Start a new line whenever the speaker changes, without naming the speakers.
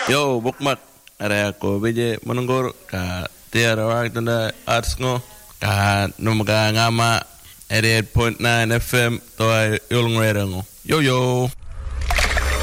Yo, bukmak. Are ako beje menunggur ka tiara wak tanda arts ngo ka numaga ngama 88.9 FM toa yulong ngo. Yo yo.